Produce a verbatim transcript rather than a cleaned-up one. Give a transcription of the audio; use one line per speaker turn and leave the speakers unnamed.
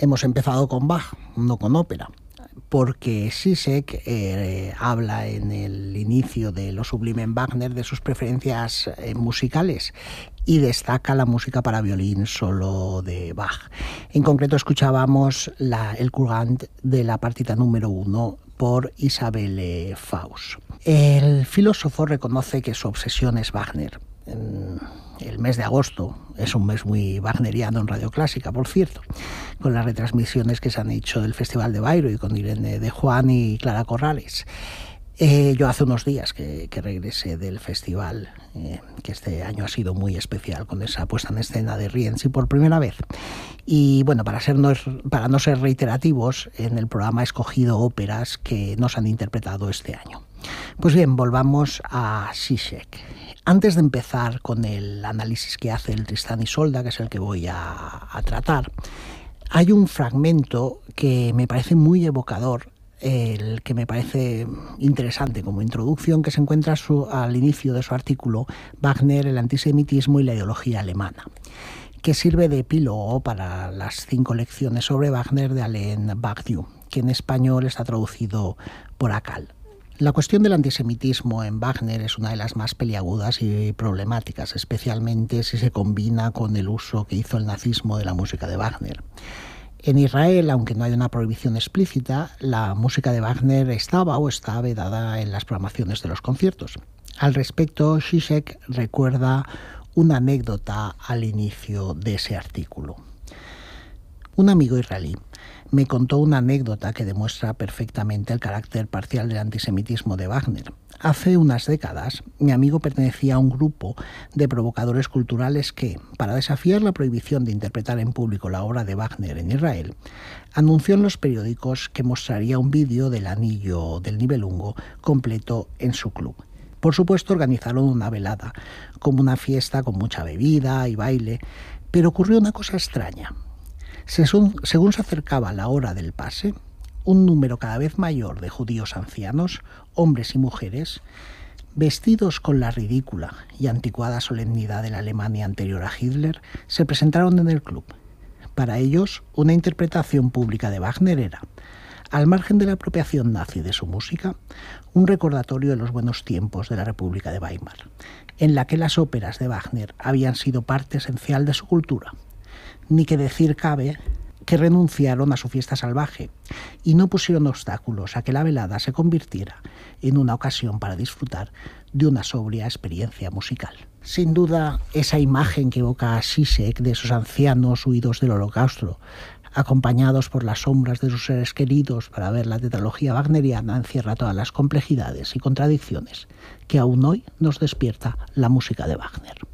hemos empezado con Bach, no con ópera, porque Zizek eh, habla en el inicio de Lo sublime en Wagner de sus preferencias eh, musicales y destaca la música para violín solo de Bach. En concreto escuchábamos la, el Courant de la partita número uno por Isabelle Faust. El filósofo reconoce que su obsesión es Wagner. El mes de agosto es un mes muy wagneriano en Radio Clásica, por cierto, con las retransmisiones que se han hecho del Festival de Bayreuth con Irene de Juan y Clara Corrales. Eh, yo hace unos días que, que regresé del festival, eh, que este año ha sido muy especial con esa puesta en escena de Rienzi por primera vez. Y bueno, para, ser no, para no ser reiterativos, en el programa he escogido óperas que nos han interpretado este año. Pues bien, volvamos a Zizek. Antes de empezar con el análisis que hace el Tristán y Isolda, que es el que voy a, a tratar, hay un fragmento que me parece muy evocador, el que me parece interesante como introducción, que se encuentra su, al inicio de su artículo Wagner, el antisemitismo y la ideología alemana, que sirve de epílogo para las cinco lecciones sobre Wagner de Alain Badiou, que en español está traducido por Acal. La cuestión del antisemitismo en Wagner es una de las más peliagudas y problemáticas, especialmente si se combina con el uso que hizo el nazismo de la música de Wagner. En Israel, aunque no hay una prohibición explícita, la música de Wagner estaba o está vedada en las programaciones de los conciertos. Al respecto, Zizek recuerda una anécdota al inicio de ese artículo. Un amigo israelí me contó una anécdota que demuestra perfectamente el carácter parcial del antisemitismo de Wagner. Hace unas décadas, mi amigo pertenecía a un grupo de provocadores culturales que, para desafiar la prohibición de interpretar en público la obra de Wagner en Israel, anunció en los periódicos que mostraría un vídeo del Anillo del Nibelungo completo en su club. Por supuesto, organizaron una velada, como una fiesta con mucha bebida y baile, pero ocurrió una cosa extraña. Según, según se acercaba la hora del pase, un número cada vez mayor de judíos ancianos, hombres y mujeres, vestidos con la ridícula y anticuada solemnidad de la Alemania anterior a Hitler, se presentaron en el club. Para ellos, una interpretación pública de Wagner era, al margen de la apropiación nazi de su música, un recordatorio de los buenos tiempos de la República de Weimar, en la que las óperas de Wagner habían sido parte esencial de su cultura. Ni que decir cabe que renunciaron a su fiesta salvaje y no pusieron obstáculos a que la velada se convirtiera en una ocasión para disfrutar de una sobria experiencia musical. Sin duda, esa imagen que evoca a Zizek de esos ancianos huidos del Holocausto, acompañados por las sombras de sus seres queridos para ver la tetralogía wagneriana, encierra todas las complejidades y contradicciones que aún hoy nos despierta la música de Wagner.